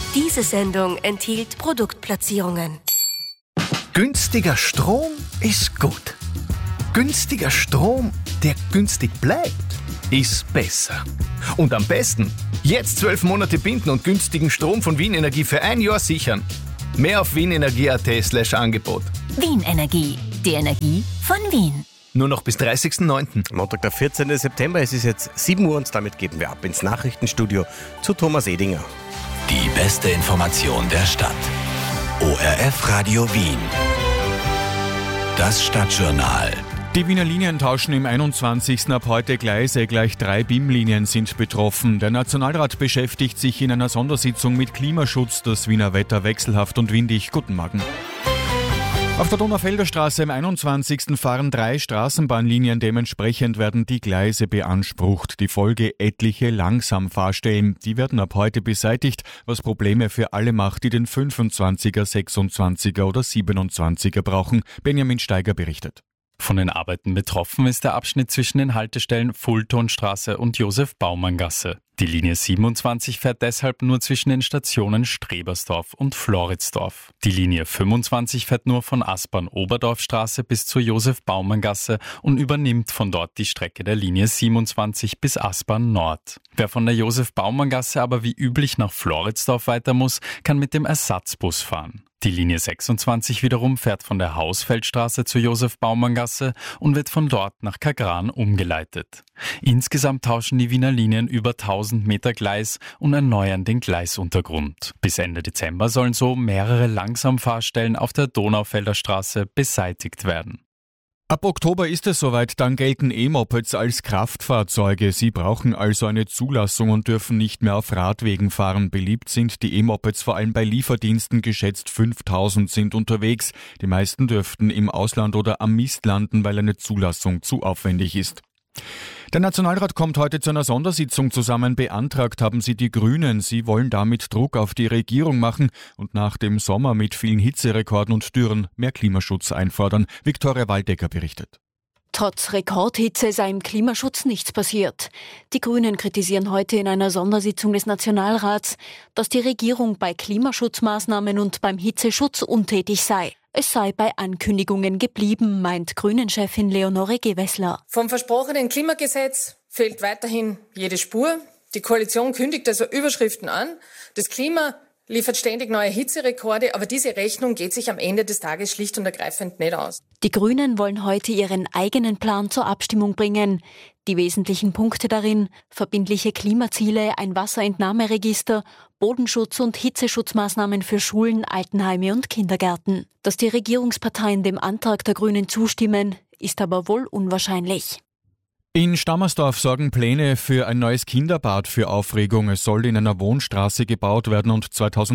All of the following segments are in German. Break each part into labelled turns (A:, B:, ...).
A: Diese Sendung enthielt Produktplatzierungen.
B: Günstiger Strom ist gut. Günstiger Strom, der günstig bleibt, ist besser. Und am besten jetzt 12 Monate binden und günstigen Strom von Wien Energie für ein Jahr sichern. Mehr auf wienenergie.at/Angebot.
C: Wien Energie, die Energie von Wien.
B: Nur noch bis 30.09.
D: Montag, der 14. September, es ist jetzt 7 Uhr und damit geben wir ab ins Nachrichtenstudio zu Thomas Edinger.
E: Die beste Information der Stadt. ORF Radio Wien. Das Stadtjournal.
F: Die Wiener Linien tauschen im 21. ab heute Gleise. Gleich 3 BIM-Linien sind betroffen. Der Nationalrat beschäftigt sich in einer Sondersitzung mit Klimaschutz. Das Wiener Wetter wechselhaft und windig. Guten Morgen. Auf der Donaufelder Straße im 21. fahren 3 Straßenbahnlinien. Dementsprechend werden die Gleise beansprucht. Die Folge etliche Langsamfahrstellen. Die werden ab heute beseitigt, was Probleme für alle macht, die den 25er, 26er oder 27er brauchen. Benjamin Steiger berichtet.
G: Von den Arbeiten betroffen ist der Abschnitt zwischen den Haltestellen Fultonstraße und Josef-Baumann-Gasse. Die Linie 27 fährt deshalb nur zwischen den Stationen Strebersdorf und Floridsdorf. Die Linie 25 fährt nur von Aspern-Oberdorfstraße bis zur Josef-Baumann-Gasse und übernimmt von dort die Strecke der Linie 27 bis Aspern Nord. Wer von der Josef-Baumann-Gasse aber wie üblich nach Floridsdorf weiter muss, kann mit dem Ersatzbus fahren. Die Linie 26 wiederum fährt von der Hausfeldstraße zur Josef-Baumann-Gasse und wird von dort nach Kagran umgeleitet. Insgesamt tauschen die Wiener Linien über 1000 Meter Gleis und erneuern den Gleisuntergrund. Bis Ende Dezember sollen so mehrere Langsamfahrstellen auf der Donaufelder Straße beseitigt werden.
F: Ab Oktober ist es soweit, dann gelten E-Mopeds als Kraftfahrzeuge. Sie brauchen also eine Zulassung und dürfen nicht mehr auf Radwegen fahren. Beliebt sind die E-Mopeds vor allem bei Lieferdiensten, geschätzt 5000 sind unterwegs. Die meisten dürften im Ausland oder am Mist landen, weil eine Zulassung zu aufwendig ist. Der Nationalrat kommt heute zu einer Sondersitzung zusammen. Beantragt haben sie die Grünen. Sie wollen damit Druck auf die Regierung machen und nach dem Sommer mit vielen Hitzerekorden und Dürren mehr Klimaschutz einfordern. Viktoria Waldecker berichtet.
H: Trotz Rekordhitze sei im Klimaschutz nichts passiert. Die Grünen kritisieren heute in einer Sondersitzung des Nationalrats, dass die Regierung bei Klimaschutzmaßnahmen und beim Hitzeschutz untätig sei. Es sei bei Ankündigungen geblieben, meint Grünen-Chefin Leonore Gewessler.
I: Vom versprochenen Klimagesetz fehlt weiterhin jede Spur. Die Koalition kündigt also Überschriften an. Das Klima liefert ständig neue Hitzerekorde, aber diese Rechnung geht sich am Ende des Tages schlicht und ergreifend nicht aus.
H: Die Grünen wollen heute ihren eigenen Plan zur Abstimmung bringen. Die wesentlichen Punkte darin: verbindliche Klimaziele, ein Wasserentnahmeregister, Bodenschutz und Hitzeschutzmaßnahmen für Schulen, Altenheime und Kindergärten. Dass die Regierungsparteien dem Antrag der Grünen zustimmen, ist aber wohl unwahrscheinlich.
F: In Stammersdorf sorgen Pläne für ein neues Kinderbad für Aufregung. Es soll in einer Wohnstraße gebaut werden und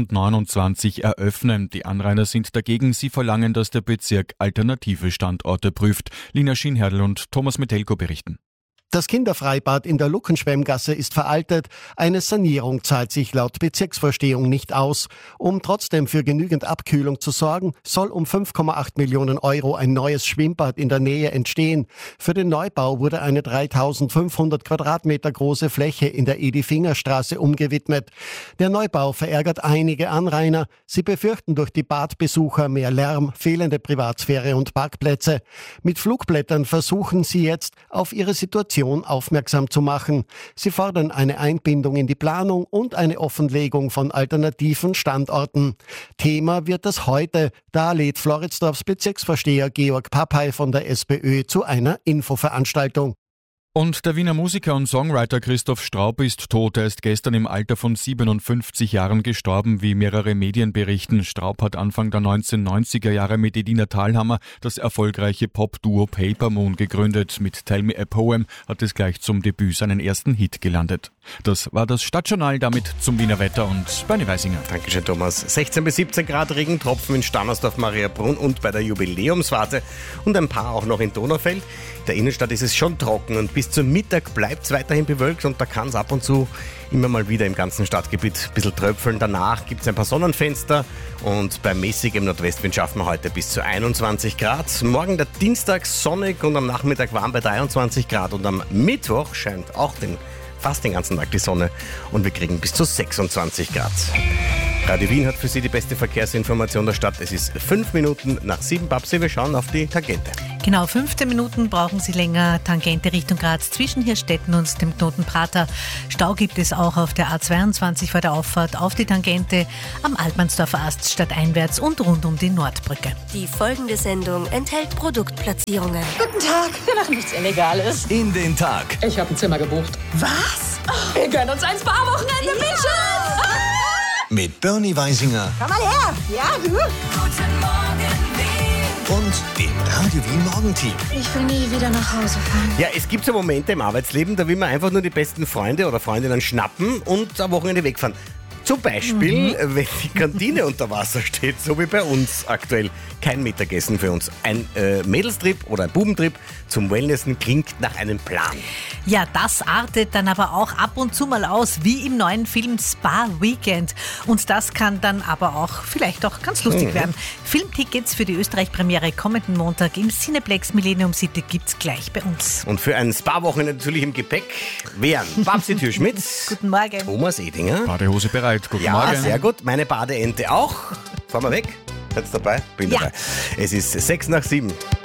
F: 2029 eröffnen. Die Anrainer sind dagegen. Sie verlangen, dass der Bezirk alternative Standorte prüft. Lina Schienherdl und Thomas Metelko berichten.
J: Das Kinderfreibad in der Luckenschwemmgasse ist veraltet. Eine Sanierung zahlt sich laut Bezirksvorstehung nicht aus. Um trotzdem für genügend Abkühlung zu sorgen, soll um 5,8 Millionen Euro ein neues Schwimmbad in der Nähe entstehen. Für den Neubau wurde eine 3500 Quadratmeter große Fläche in der Edi-Finger-Straße umgewidmet. Der Neubau verärgert einige Anrainer. Sie befürchten durch die Badbesucher mehr Lärm, fehlende Privatsphäre und Parkplätze. Mit Flugblättern versuchen sie jetzt, auf ihre Situation aufmerksam zu machen. Sie fordern eine Einbindung in die Planung und eine Offenlegung von alternativen Standorten. Thema wird das heute. Da lädt Floridsdorfs Bezirksvorsteher Georg Pappay von der SPÖ zu einer Infoveranstaltung.
F: Und der Wiener Musiker und Songwriter Christoph Straub ist tot. Er ist gestern im Alter von 57 Jahren gestorben, wie mehrere Medien berichten. Straub hat Anfang der 1990er Jahre mit Edina Thalhammer das erfolgreiche Pop-Duo Paper Moon gegründet. Mit Tell Me a Poem hat es gleich zum Debüt seinen ersten Hit gelandet. Das war das Stadtjournal, damit zum Wiener Wetter und Bernie Weisinger.
D: Dankeschön, Thomas. 16 bis 17 Grad Regentropfen in Stammersdorf, Mariabrunn und bei der Jubiläumswarte und ein paar auch noch in Donaufeld. In der Innenstadt ist es schon trocken und bis zum Mittag bleibt es weiterhin bewölkt und da kann es ab und zu immer mal wieder im ganzen Stadtgebiet ein bisschen tröpfeln. Danach gibt es ein paar Sonnenfenster und bei mäßigem Nordwestwind schaffen wir heute bis zu 21 Grad. Morgen der Dienstag sonnig und am Nachmittag warm bei 23 Grad und am Mittwoch scheint auch fast den ganzen Tag die Sonne und wir kriegen bis zu 26 Grad. Radio Wien hat für Sie die beste Verkehrsinformation der Stadt. Es ist 5 Minuten nach 7. Babsi, wir schauen auf die Tangente.
K: Genau, 15 Minuten brauchen Sie länger. Tangente Richtung Graz zwischen Hirstetten und dem Knoten Prater. Stau gibt es auch auf der A22 vor der Auffahrt auf die Tangente, am Altmannsdorfer Ast stadteinwärts und rund um die Nordbrücke.
A: Die folgende Sendung enthält Produktplatzierungen.
L: Guten Tag, wir machen nichts Illegales.
E: In den Tag.
L: Ich habe ein Zimmer gebucht.
K: Was?
L: Wir gönnen uns ein Spa-Wochenende, Michel!
E: Mit Bernie Weisinger.
L: Komm mal her! Ja, du?
E: Guten Morgen, Wien. Und dem Radio Wien Morgenteam.
L: Ich will nie wieder nach Hause fahren.
D: Ja, es gibt so Momente im Arbeitsleben, da will man einfach nur die besten Freunde oder Freundinnen schnappen und am Wochenende wegfahren. Zum Beispiel, wenn die Kantine unter Wasser steht, so wie bei uns aktuell. Kein Mittagessen für uns. Ein Mädelstrip oder ein Bubentrip zum Wellnessen klingt nach einem Plan.
K: Ja, das artet dann aber auch ab und zu mal aus, wie im neuen Film Spa Weekend. Und das kann dann aber auch vielleicht auch ganz lustig werden. Filmtickets für die Österreich-Premiere kommenden Montag im Cineplex Millennium City gibt's gleich bei uns.
D: Und für ein Spa-Wochenende natürlich im Gepäck wären Babsi Türschmidt,
K: Guten Morgen.
D: Thomas Edinger.
F: Badehose bereit. Guten
D: Ja,
F: Morgen.
D: sehr gut. Meine Badeente auch. Fahren wir weg? Seid ihr dabei? Bin
K: Ja.
D: dabei. Es ist 6 nach 7.